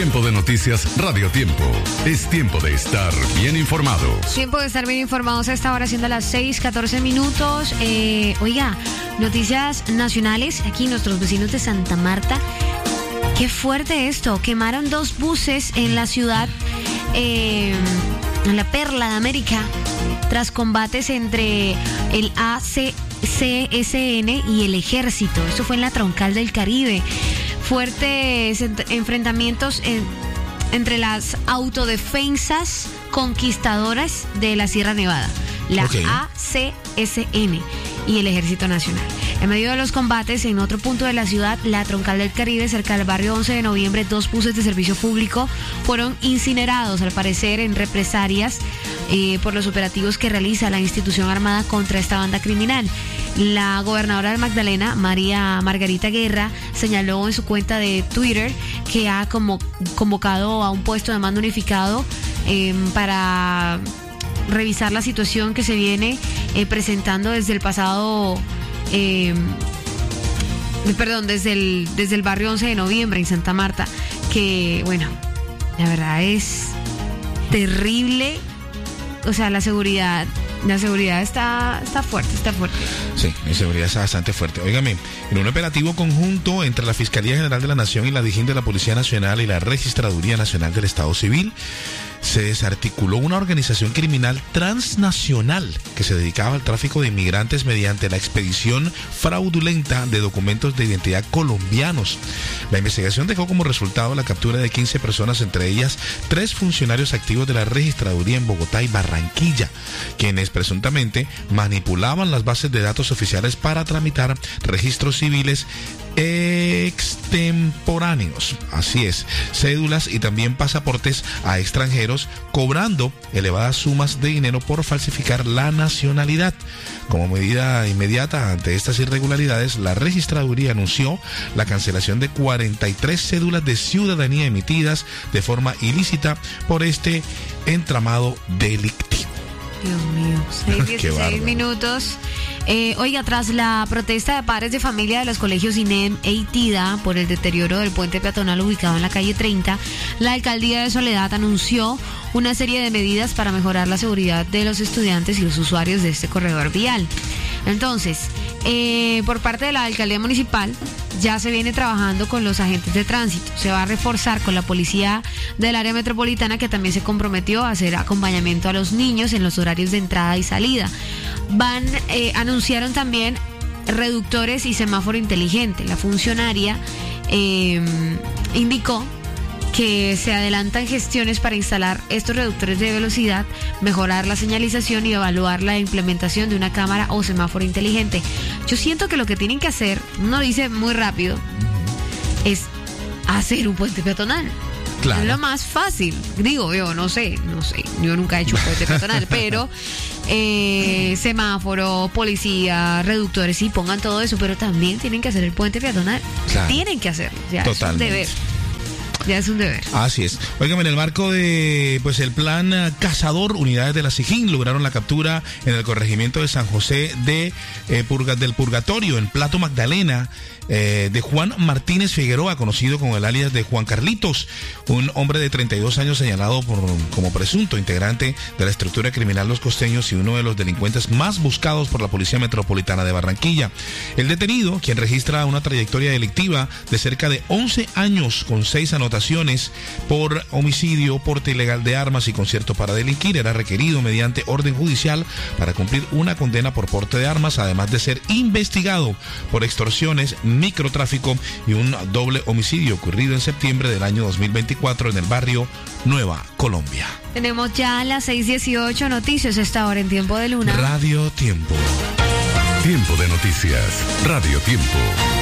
Tiempo de noticias Radio Tiempo. Es tiempo de estar bien informados. Tiempo de estar bien informados a esta hora, siendo las 6:14 minutos. Oiga, noticias nacionales. Aquí nuestros vecinos de Santa Marta. Qué fuerte esto. Quemaron 2 buses en la ciudad, en la Perla de América, tras combates entre el ACCSN y el ejército. Esto fue en la Troncal del Caribe. Fuertes enfrentamientos entre las autodefensas conquistadoras de la Sierra Nevada, la ACSN, y el Ejército Nacional. En medio de los combates, en otro punto de la ciudad, la Troncal del Caribe, cerca del barrio 11 de noviembre, 2 buses de servicio público fueron incinerados, al parecer en represalias por los operativos que realiza la institución armada contra esta banda criminal. La gobernadora de Magdalena, María Margarita Guerra, señaló en su cuenta de Twitter que ha convocado a un puesto de mando unificado para revisar la situación que se viene presentando desde el pasado, desde el barrio 11 de noviembre en Santa Marta, que bueno, la verdad es terrible. O sea, la seguridad está fuerte. Sí, la seguridad está bastante fuerte. Óigame, en un operativo conjunto entre la Fiscalía General de la Nación y la DIJÍN de la Policía Nacional y la Registraduría Nacional del Estado Civil, se desarticuló una organización criminal transnacional que se dedicaba al tráfico de inmigrantes mediante la expedición fraudulenta de documentos de identidad colombianos. La investigación dejó como resultado la captura de 15 personas, entre ellas 3 funcionarios activos de la registraduría en Bogotá y Barranquilla, quienes presuntamente manipulaban las bases de datos oficiales para tramitar registros civiles extemporáneos, así es, cédulas y también pasaportes a extranjeros, cobrando elevadas sumas de dinero por falsificar la nacionalidad. Como medida inmediata ante estas irregularidades, la registraduría anunció la cancelación de 43 cédulas de ciudadanía emitidas de forma ilícita por este entramado delictivo. Dios mío, 6:16 minutos. Oiga, tras la protesta de padres de familia de los colegios INEM e ITIDA por el deterioro del puente peatonal ubicado en la calle 30, la alcaldía de Soledad anunció una serie de medidas para mejorar la seguridad de los estudiantes y los usuarios de este corredor vial. Entonces, por parte de la alcaldía municipal, ya se viene trabajando con los agentes de tránsito. Se va a reforzar con la policía del área metropolitana, que también se comprometió a hacer acompañamiento a los niños en los horarios de entrada y salida. Anunciaron también reductores y semáforo inteligente. La funcionaria indicó que se adelantan gestiones para instalar estos reductores de velocidad, mejorar la señalización y evaluar la implementación de una cámara o semáforo inteligente. Yo siento que lo que tienen que hacer, uno dice muy rápido, es hacer un puente peatonal. Claro. Es lo más fácil. Digo, yo no sé, yo nunca he hecho un puente peatonal, pero semáforo, policía, reductores, sí, pongan todo eso, pero también tienen que hacer el puente peatonal. Claro. Tienen que hacerlo, ya Totalmente. es un deber. Ya es un deber. Así es. Óigame, en el marco de el plan Cazador, unidades de la SIJÍN lograron la captura en el corregimiento de San José del Purgatorio, en Plato Magdalena, de Juan Martínez Figueroa, conocido con el alias de Juan Carlitos, un hombre de 32 años señalado como presunto integrante de la estructura criminal Los Costeños y uno de los delincuentes más buscados por la Policía Metropolitana de Barranquilla. El detenido, quien registra una trayectoria delictiva de cerca de 11 años con 6 anotaciones por homicidio, porte ilegal de armas y concierto para delinquir, era requerido mediante orden judicial para cumplir una condena por porte de armas, además de ser investigado por extorsiones, microtráfico y un doble homicidio ocurrido en septiembre del año 2024 en el barrio Nueva Colombia. Tenemos ya las 6:18 noticias a esta hora en Tiempo de Luna. Radio Tiempo. Tiempo de noticias Radio Tiempo.